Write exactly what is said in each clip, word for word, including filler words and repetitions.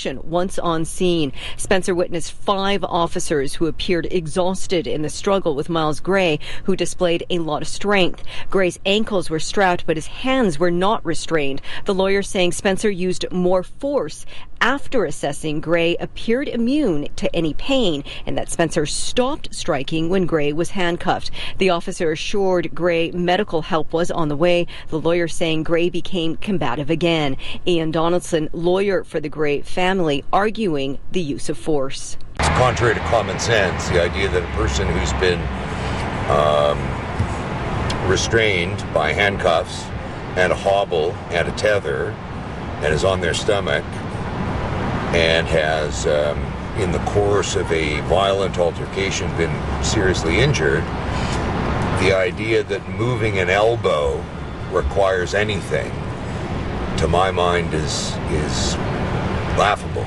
reaction once on scene. Spencer witnessed five officers who appeared exhausted in the struggle with Miles Gray, who displayed a lot of strength. Gray's ankles were strapped, but his hands were not restrained. The lawyer saying Spencer used more force after assessing Gray appeared immune to any pain and that Spencer stopped striking when Gray was handcuffed. The officer assured Gray medical help was on the way. The lawyer saying Gray became combative again. Ian Donaldson, lawyer for the Gray family, arguing the use of force. It's contrary to common sense, the idea that a person who's been um, restrained by handcuffs and a hobble and a tether and is on their stomach and has, um, in the course of a violent altercation, been seriously injured, the idea that moving an elbow requires anything, to my mind, is is laughable.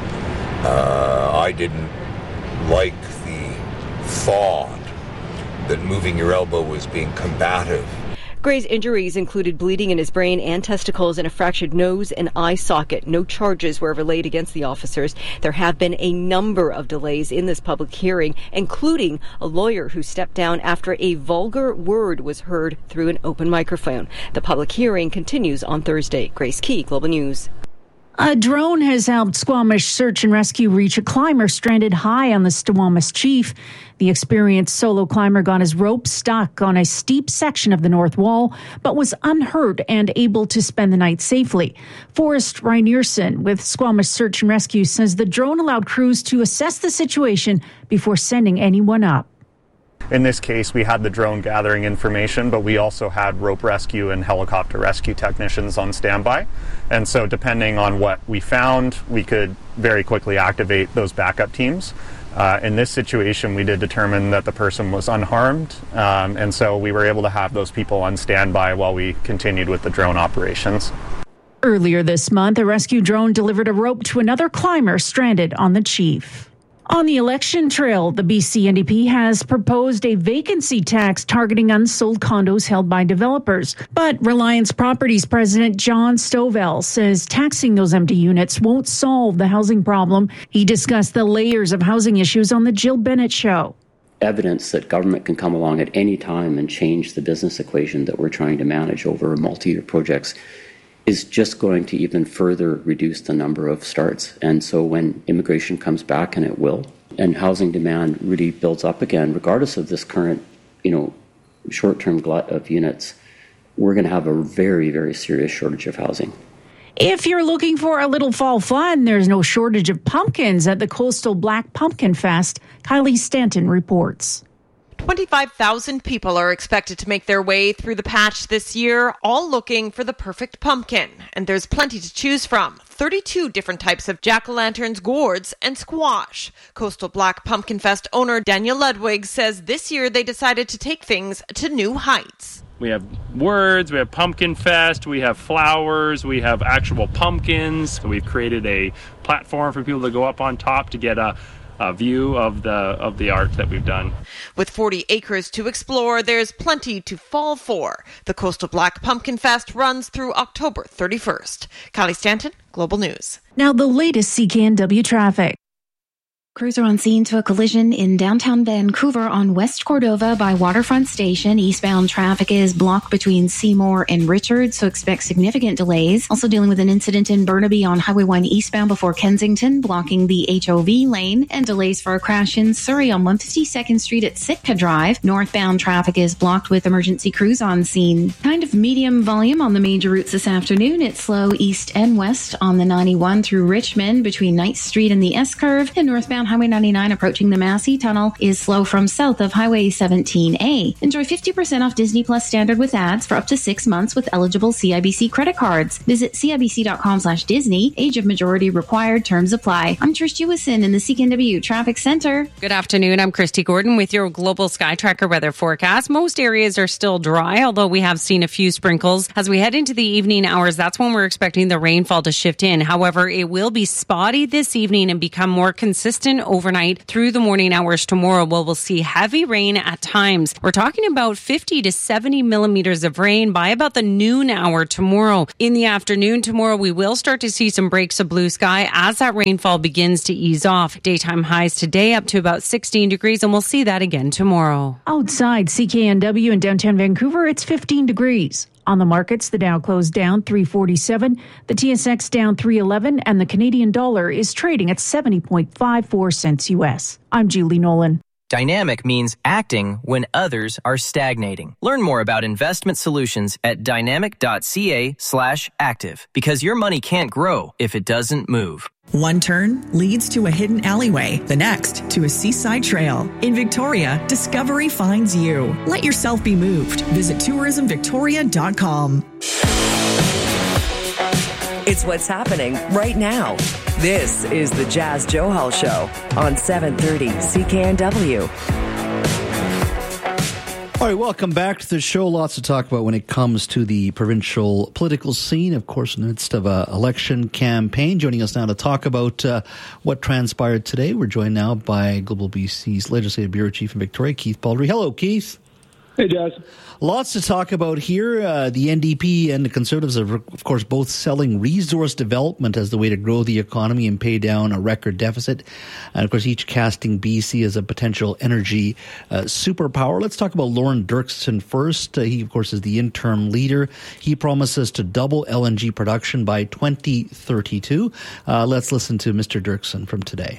Uh, I didn't like the thought that moving your elbow was being combative. Gray's injuries included bleeding in his brain and testicles and a fractured nose and eye socket. No charges were ever laid against the officers. There have been a number of delays in this public hearing, including a lawyer who stepped down after a vulgar word was heard through an open microphone. The public hearing continues on Thursday. Grace Key, Global News. A drone has helped Squamish Search and Rescue reach a climber stranded high on the Squamish Chief. The experienced solo climber got his rope stuck on a steep section of the north wall, but was unhurt and able to spend the night safely. Forrest Reinierson with Squamish Search and Rescue says the drone allowed crews to assess the situation before sending anyone up. In this case, we had the drone gathering information, but we also had rope rescue and helicopter rescue technicians on standby. And so depending on what we found, we could very quickly activate those backup teams. Uh, in this situation, we did determine that the person was unharmed, um, and so we were able to have those people on standby while we continued with the drone operations. Earlier this month, a rescue drone delivered a rope to another climber stranded on the Chief. On the election trail, the B C N D P has proposed a vacancy tax targeting unsold condos held by developers. But Reliance Properties President John Stovall says taxing those empty units won't solve the housing problem. He discussed the layers of housing issues on the Jill Bennett Show. Evidence that government can come along at any time and change the business equation that we're trying to manage over multi-year projects is just going to even further reduce the number of starts. And so when immigration comes back, and it will, and housing demand really builds up again, regardless of this current, you know, short-term glut of units, we're going to have a very, very serious shortage of housing. If you're looking for a little fall fun, there's no shortage of pumpkins at the Coastal Black Pumpkin Fest. Kylie Stanton reports. twenty-five thousand people are expected to make their way through the patch this year, all looking for the perfect pumpkin. And there's plenty to choose from. thirty-two different types of jack-o'-lanterns, gourds, and squash. Coastal Black Pumpkin Fest owner Daniel Ludwig says this year they decided to take things to new heights. We have words, we have Pumpkin Fest, we have flowers, we have actual pumpkins. So we've created a platform for people to go up on top to get a A view of the of the art that we've done. With forty acres to explore, there's plenty to fall for. The Coastal Black Pumpkin Fest runs through October thirty-first. Kylie Stanton, Global News. Now the latest C K N W traffic. Crews are on scene to a collision in downtown Vancouver on West Cordova by Waterfront Station. Eastbound traffic is blocked between Seymour and Richard, so expect significant delays. Also dealing with an incident in Burnaby on Highway one eastbound before Kensington, blocking the H O V lane, and delays for a crash in Surrey on one fifty-second Street at Sitka Drive. Northbound traffic is blocked with emergency crews on scene. Kind of medium volume on the major routes this afternoon. It's slow east and west on the ninety-one through Richmond between Ninth Street and the S-Curve, and northbound Highway ninety-nine approaching the Massey Tunnel is slow from south of Highway seventeen A. Enjoy fifty percent off Disney Plus Standard with ads for up to six months with eligible C I B C credit cards. Visit cibc.com slash Disney. Age of majority required. Terms apply. I'm Trish Jewison in the C K N W Traffic Center. Good afternoon. I'm Christy Gordon with your Global Sky Tracker weather forecast. Most areas are still dry, although we have seen a few sprinkles. As we head into the evening hours, that's when we're expecting the rainfall to shift in. However, it will be spotty this evening and become more consistent precipitation overnight through the morning hours tomorrow. Well, we'll see heavy rain at times. We're talking about fifty to seventy millimeters of rain by about the noon hour tomorrow. In the afternoon tomorrow, we will start to see some breaks of blue sky as that rainfall begins to ease off. Daytime highs today up to about sixteen degrees, and we'll see that again tomorrow. Outside C K N W in downtown Vancouver, it's fifteen degrees. On the markets, the Dow closed down three forty-seven, the T S X down three eleven, and the Canadian dollar is trading at seventy point five four cents U S. I'm Julie Nolan. Dynamic means acting when others are stagnating. Learn more about investment solutions at dynamic.ca slash active, because your money can't grow if it doesn't move. One turn leads to a hidden alleyway, the next to a seaside trail. In Victoria, Discovery finds you. Let yourself be moved. Visit tourism victoria dot com. It's what's happening right now. This is the Jazz Johal Show on seven thirty C K N W. All right, welcome back to the show. Lots to talk about when it comes to the provincial political scene, of course, in the midst of an election campaign. Joining us now to talk about uh, what transpired today, we're joined now by Global B C's Legislative Bureau Chief in Victoria, Keith Baldry. Hello, Keith. Hey, Jazz. Lots to talk about here. Uh, the N D P and the Conservatives are, of course, both selling resource development as the way to grow the economy and pay down a record deficit. And, of course, each casting B C as a potential energy uh, superpower. Let's talk about Lauren Dirksen first. Uh, he, of course, is the interim leader. He promises to double L N G production by twenty thirty-two. Uh, let's listen to Mister Dirksen from today.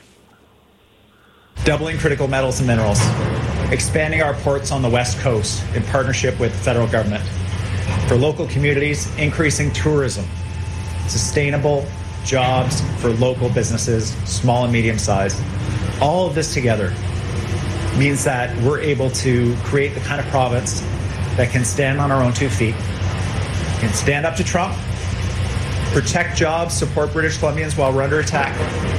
Doubling critical metals and minerals, expanding our ports on the West Coast in partnership with the federal government. For local communities, increasing tourism, sustainable jobs for local businesses, small and medium sized. All of this together means that we're able to create the kind of province that can stand on our own two feet, can stand up to Trump, protect jobs, support British Columbians while we're under attack,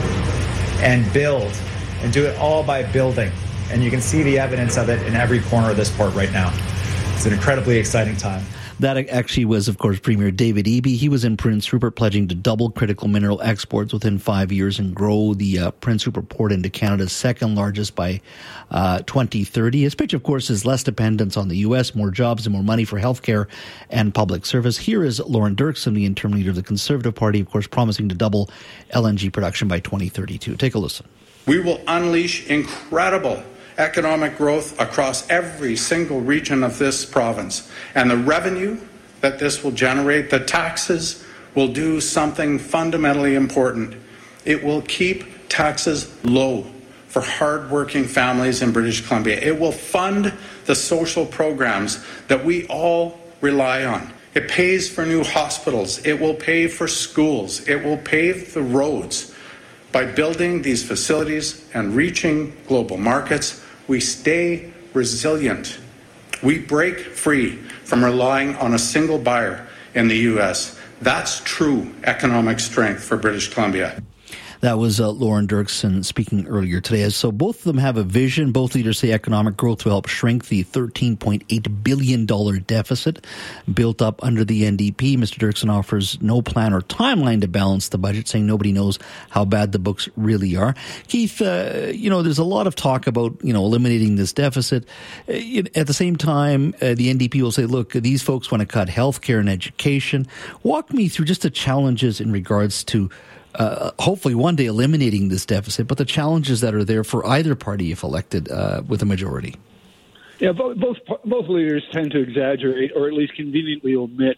and build. And do it all by building. And you can see the evidence of it in every corner of this port right now. It's an incredibly exciting time. That actually was, of course, Premier David Eby. He was in Prince Rupert pledging to double critical mineral exports within five years and grow the uh, Prince Rupert port into Canada's second largest by uh, twenty thirty. His pitch, of course, is less dependence on the U S, more jobs and more money for healthcare and public service. Here is Lauren Dirksen, the interim leader of the Conservative Party, of course, promising to double L N G production by twenty thirty-two. Take a listen. We will unleash incredible economic growth across every single region of this province. And the revenue that this will generate, the taxes, will do something fundamentally important. It will keep taxes low for hardworking families in British Columbia. It will fund the social programs that we all rely on. It pays for new hospitals. It will pay for schools. It will pave the roads. By building these facilities and reaching global markets, we stay resilient. We break free from relying on a single buyer in the U S. That's true economic strength for British Columbia. That was uh, Lauren Dirksen speaking earlier today. So both of them have a vision. Both leaders say economic growth will help shrink the thirteen point eight billion dollars deficit built up under the N D P. Mister Dirksen offers no plan or timeline to balance the budget, saying nobody knows how bad the books really are. Keith, uh, you know, there's a lot of talk about, you know, eliminating this deficit. Uh, at the same time, uh, the N D P will say, look, these folks want to cut healthcare and education. Walk me through just the challenges in regards to Uh, hopefully one day eliminating this deficit, but the challenges that are there for either party if elected uh, with a majority. Yeah, both, both both leaders tend to exaggerate or at least conveniently omit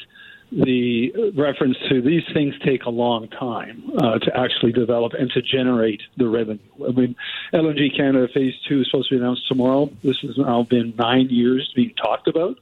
the reference to these things take a long time uh, to actually develop and to generate the revenue. I mean, L N G Canada Phase two is supposed to be announced tomorrow. This has now been nine years being talked about.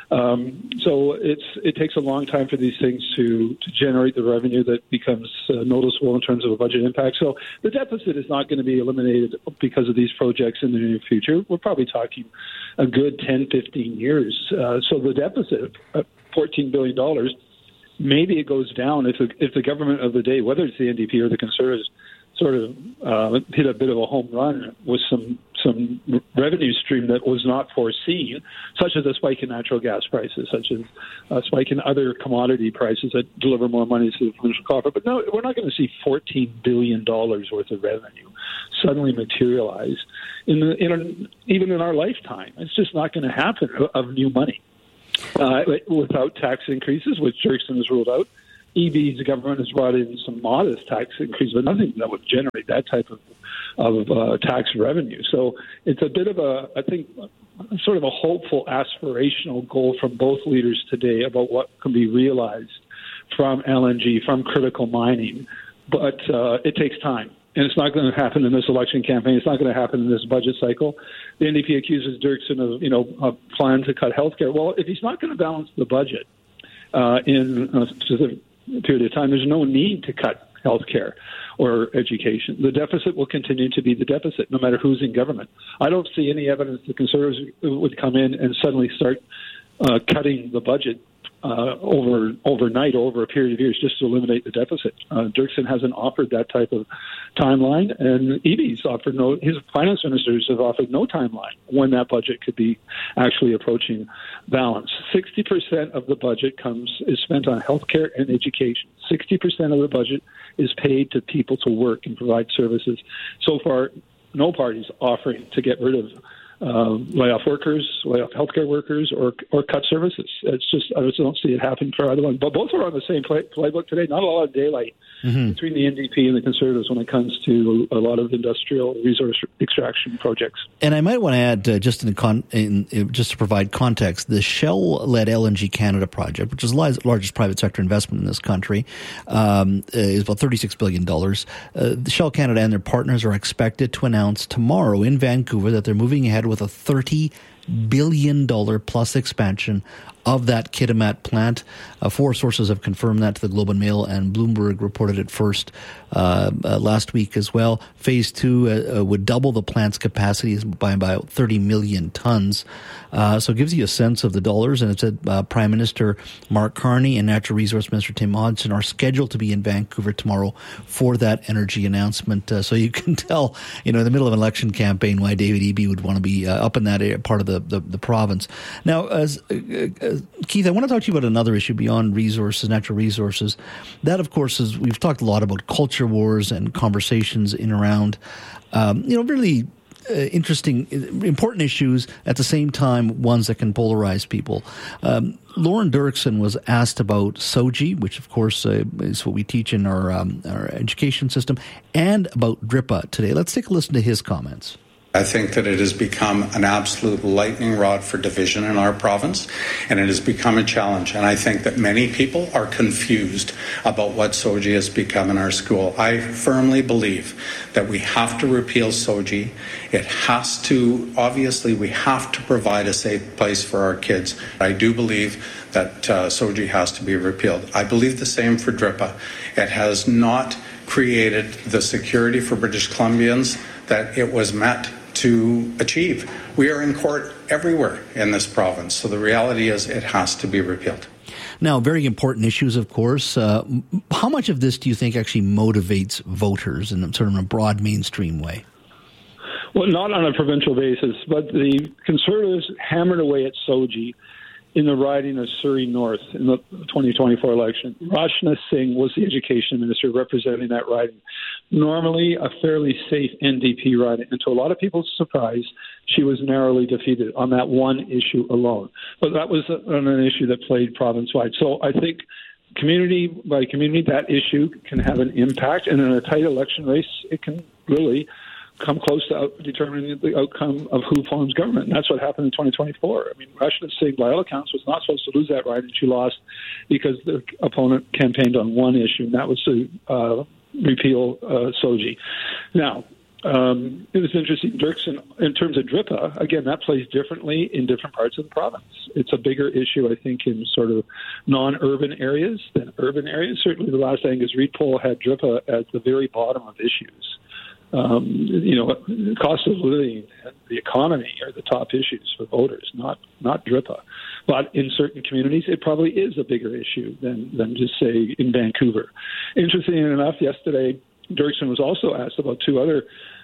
Um, so it's it takes a long time for these things to, to generate the revenue that becomes uh, noticeable in terms of a budget impact. So the deficit is not going to be eliminated because of these projects in the near future. We're probably talking a good ten, fifteen years. Uh, so the deficit, uh, fourteen billion dollars, maybe it goes down if the, if the government of the day, whether it's the N D P or the Conservatives, sort of uh, hit a bit of a home run with some some revenue stream that was not foreseen, such as a spike in natural gas prices, such as a spike in other commodity prices that deliver more money to the provincial coffer. But no, we're not going to see fourteen billion dollars worth of revenue. suddenly materialize in, the, in a, even in our lifetime. It's just not going to happen of new money uh, without tax increases, which Dirksen has ruled out. E B's government has brought in some modest tax increase, but nothing that would generate that type of of uh, tax revenue. So it's a bit of a, I think, sort of a hopeful, aspirational goal from both leaders today about what can be realized from L N G, from critical mining. But uh, it takes time. And it's not going to happen in this election campaign. It's not going to happen in this budget cycle. The N D P accuses Dirksen of, you know, a plan to cut health care. Well, if he's not going to balance the budget uh, in a specific period of time, there's no need to cut health care or education. The deficit will continue to be the deficit, no matter who's in government. I don't see any evidence the Conservatives would come in and suddenly start uh, cutting the budget uh, over overnight, over a period of years, just to eliminate the deficit. Uh, Dirksen hasn't offered that type of timeline, and E B's offered no. His finance ministers have offered no timeline when that budget could be actually approaching balance. Sixty percent of the budget comes is spent on healthcare and education. Sixty percent of the budget is paid to people to work and provide services. So far, no party's offering to get rid of Uh, lay off workers, lay off healthcare workers, or or cut services. It's just I just don't see it happening for either one. But both are on the same play, playbook today. Not a lot of daylight mm-hmm. between the N D P and the Conservatives when it comes to a lot of industrial resource extraction projects. And I might want to add, uh, just in, con- in, in just to provide context, the Shell-led L N G Canada project, which is the largest private sector investment in this country, um, is about thirty-six billion dollars. Uh, the Shell Canada and their partners are expected to announce tomorrow in Vancouver that they're moving ahead with a thirty billion dollars plus expansion of that Kitimat plant. Uh, four sources have confirmed that to the Globe and Mail, and Bloomberg reported it first uh, uh, last week as well. Phase two uh, uh, would double the plant's capacity by about thirty million tons. Uh, so it gives you a sense of the dollars. And it said uh, Prime Minister Mark Carney and Natural Resource Minister Tim Hodgson are scheduled to be in Vancouver tomorrow for that energy announcement. Uh, so you can tell, you know, in the middle of an election campaign, why David Eby would want to be uh, up in that area, part of the, the, the province. Now, as uh, uh, Keith, I want to talk to you about another issue beyond resources, natural resources. That, of course, is we've talked a lot about culture wars and conversations in around, um, you know, really uh, interesting, important issues, at the same time, ones that can polarize people. Um, Lauren Dirksen was asked about S O G I, which, of course, uh, is what we teach in our, um, our education system, and about DRIPA today. Let's take a listen to his comments. I think that it has become an absolute lightning rod for division in our province, and it has become a challenge. And I think that many people are confused about what S O G I has become in our school. I firmly believe that we have to repeal S O G I. It has to, obviously, we have to provide a safe place for our kids. I do believe that uh, S O G I has to be repealed. I believe the same for DRIPA. It has not created the security for British Columbians that it was meant to achieve. We are in court everywhere in this province, so the reality is it has to be repealed. Now, very important issues, of course. Uh, how much of this do you think actually motivates voters in sort of a broad mainstream way? Well, not on a provincial basis, but the Conservatives hammered away at S O G I in the riding of Surrey North in the twenty twenty-four election. Rashna Singh was the education minister representing that riding. Normally a fairly safe N D P riding. And to a lot of people's surprise, she was narrowly defeated on that one issue alone. But that was on an issue that played province-wide. So I think community by community, that issue can have an impact. And in a tight election race, it can really come close to out determining the outcome of who forms government. And that's what happened in twenty twenty-four. I mean, Rashna Singh, by all accounts, was not supposed to lose that ride, and she lost because the opponent campaigned on one issue, and that was to uh, repeal uh, S O G I. Now, um, it was interesting, Dirksen, in terms of DRIPA, again, that plays differently in different parts of the province. It's a bigger issue, I think, in sort of non-urban areas than urban areas. Certainly the last Angus Reid poll had DRIPA at the very bottom of issues. Um, you know, cost of living and the economy are the top issues for voters, not not DRIPA. But in certain communities, it probably is a bigger issue than, than just, say, in Vancouver. Interestingly enough, yesterday, Dirksen was also asked about two other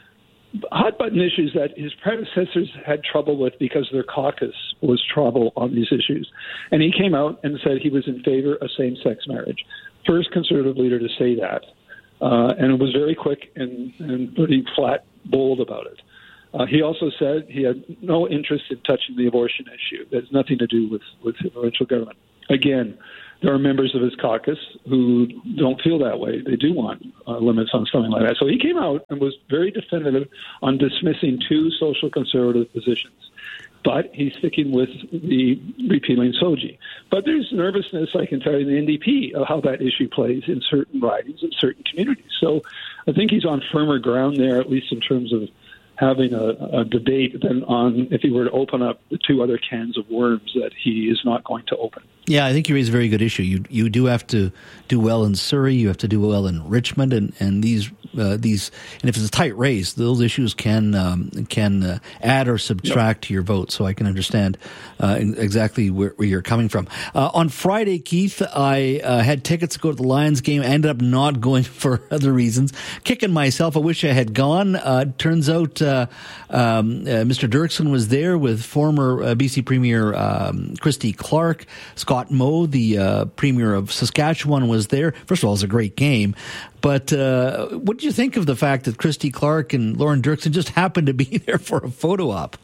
hot-button issues that his predecessors had trouble with because their caucus was trouble on these issues. And he came out and said he was in favor of same-sex marriage. First Conservative leader to say that. Uh, and it was very quick and, and pretty flat bold about it. Uh, he also said he had no interest in touching the abortion issue. That has nothing to do with, with the provincial government. Again, there are members of his caucus who don't feel that way. They do want uh, limits on something like that. So he came out and was very definitive on dismissing two social conservative positions. But he's sticking with the repealing S O G I. But there's nervousness, I can tell you, in the N D P of how that issue plays in certain ridings in certain communities. So I think he's on firmer ground there, at least in terms of having a, a debate than on if he were to open up the two other cans of worms that he is not going to open. Yeah, I think you raise a very good issue. You you do have to do well in Surrey. You have to do well in Richmond, and and these uh, these and if it's a tight race, those issues can um, can uh, add or subtract yep. to your vote. So I can understand uh, exactly where, where you're coming from. Uh, on Friday, Keith, I uh, had tickets to go to the Lions game. I ended up not going for other reasons. Kicking myself. I wish I had gone. Uh, turns out uh, um, uh, Mister Dirksen was there with former uh, B C Premier um, Christy Clark. Scott Moe, the uh, Premier of Saskatchewan, was there. First of all, it was a great game. But uh, what did you think of the fact that Christy Clark and Lauren Dirksen just happened to be there for a photo op?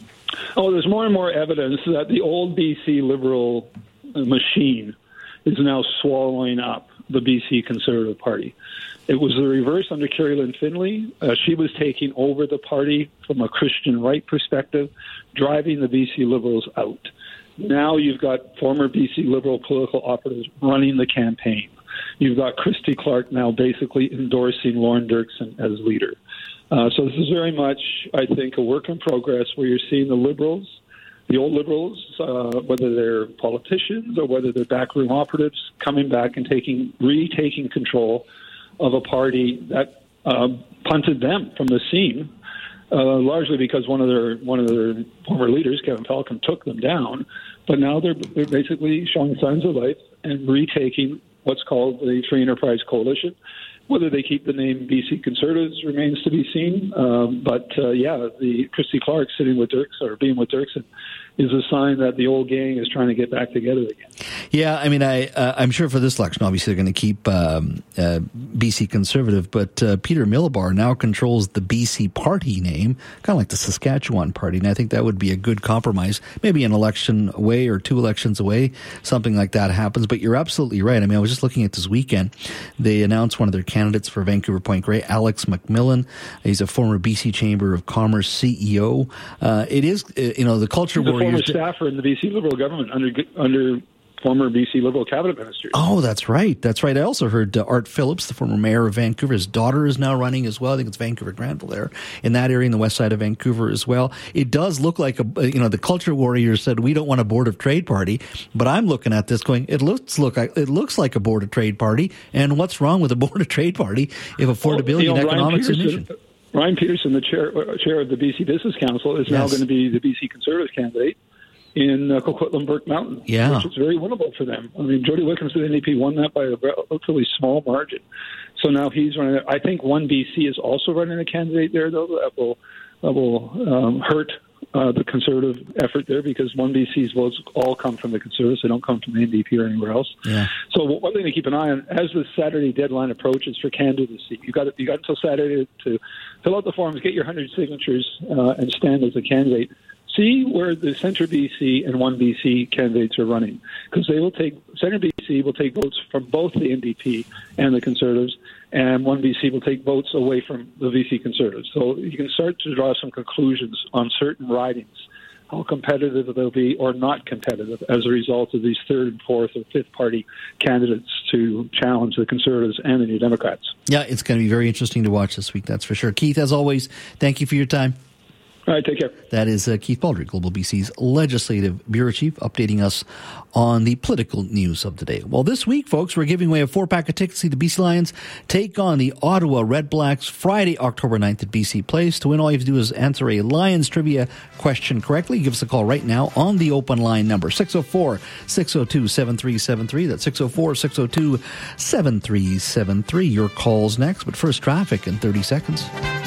Oh, there's more and more evidence that the old B C Liberal machine is now swallowing up the B C Conservative Party. It was the reverse under Carrie-Lynn Finlay. Uh, she was taking over the party from a Christian right perspective, driving the B C Liberals out. Now you've got former B C Liberal political operatives running the campaign. You've got Christy Clark now basically endorsing Lauren Dirksen as leader. Uh, so this is very much, I think, a work in progress where you're seeing the Liberals, the old Liberals, uh, whether they're politicians or whether they're backroom operatives, coming back and taking, retaking control of a party that uh, punted them from the scene. Uh, largely because one of their one of their former leaders, Kevin Falcon, took them down, but now they're they're basically showing signs of life and retaking what's called the Free Enterprise Coalition. Whether they keep the name B C Conservatives remains to be seen. Um, but uh, yeah, the Christy Clark sitting with Dirksen or being with Dirksen is a sign that the old gang is trying to get back together again. Yeah, I mean, I, uh, I'm sure for this election, obviously they're going to keep um, uh, B C Conservative, but uh, Peter Millibar now controls the B C Party name, kind of like the Saskatchewan Party, and I think that would be a good compromise. Maybe an election away or two elections away, something like that happens. But you're absolutely right. I mean, I was just looking at this weekend. They announced one of their candidates for Vancouver Point Grey, Alex McMillan. He's a former B C Chamber of Commerce C E O. Uh, it is, uh, you know, the culture war. Former staffer in the B C Liberal government under under former B C Liberal cabinet ministers. Oh, that's right. That's right. I also heard uh, Art Phillips, the former mayor of Vancouver. His daughter is now running as well. I think it's Vancouver Granville there in that area, in the west side of Vancouver as well. It does look like a, you know, the culture warriors said we don't want a board of trade party, but I'm looking at this going, it looks look it looks like a board of trade party. And what's wrong with a board of trade party if affordability well, you know, and economics is an issue? Ryan Peterson, the chair chair of the B C Business Council, is yes. now going to be the B C Conservative candidate in uh, Coquitlam Burke Mountain, yeah. which is very winnable for them. I mean, Jody Wickham's the N D P won that by a relatively small margin. So now he's running. I think One B C is also running a candidate there, though, that will that will um, hurt uh, the Conservative effort there because One B C's votes all come from the Conservatives. They don't come from the N D P or anywhere else. Yeah. So one thing to keep an eye on as the Saturday deadline approaches for candidacy, you got you got until Saturday to fill out the forms, get your one hundred signatures, uh, and stand as a candidate. See where the Centre B C and One B C candidates are running, because they will take Centre B C will take votes from both the N D P and the Conservatives, and One B C will take votes away from the B C Conservatives. So you can start to draw some conclusions on certain ridings, how competitive they'll be or not competitive as a result of these third and fourth or fifth party candidates to challenge the Conservatives and the New Democrats. Yeah, it's going to be very interesting to watch this week, that's for sure. Keith, as always, thank you for your time. All right, take care. That is uh, Keith Baldry, Global B C's Legislative Bureau Chief, updating us on the political news of the day. Well, this week, folks, we're giving away a four-pack of tickets to see the B C Lions take on the Ottawa Red Blacks Friday, October ninth at B C Place. To win, all you have to do is answer a Lions trivia question correctly. Give us a call right now on the open line number, six oh four, six oh two, seven three seven three. That's six oh four, six oh two, seven three seven three. Your call's next, but first, traffic in thirty seconds.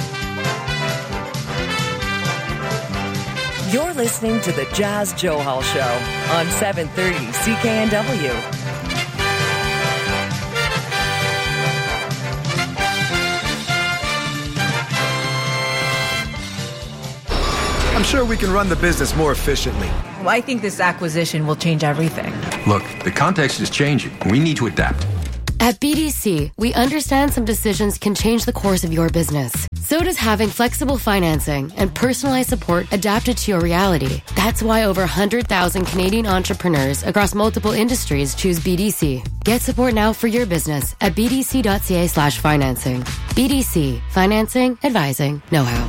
You're listening to the Jazz Johal Show on seven thirty C K N W. I'm sure we can run the business more efficiently. Well, I think this acquisition will change everything. Look, the context is changing. We need to adapt. At B D C, we understand some decisions can change the course of your business. So does having flexible financing and personalized support adapted to your reality. That's why over one hundred thousand Canadian entrepreneurs across multiple industries choose B D C. Get support now for your business at bdc.ca slash financing. B D C. Financing, advising, know-how.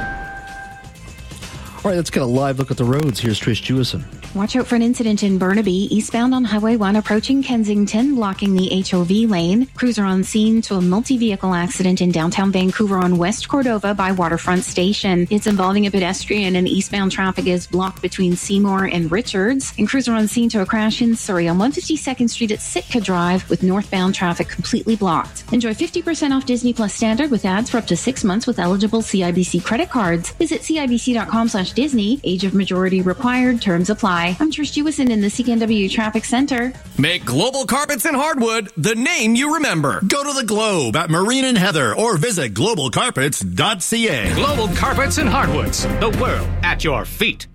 All right, let's get a live look at the roads. Here's Trish Jewison. Watch out for an incident in Burnaby, eastbound on Highway one approaching Kensington, blocking the H O V lane. Crews are on scene to a multi-vehicle accident in downtown Vancouver on West Cordova by Waterfront Station. It's involving a pedestrian, and eastbound traffic is blocked between Seymour and Richards. And crews are on scene to a crash in Surrey on one hundred fifty-second Street at Sitka Drive with northbound traffic completely blocked. Enjoy fifty percent off Disney Plus Standard with ads for up to six months with eligible C I B C credit cards. Visit cibc.com slash Disney. Age of majority required. Terms apply. I'm Trish Jewison in the C K N W Traffic Center. Make Global Carpets in Hardwood the name you remember. Go to the Globe at Marine and Heather or visit global carpets dot c a. Global Carpets and Hardwoods. The world at your feet.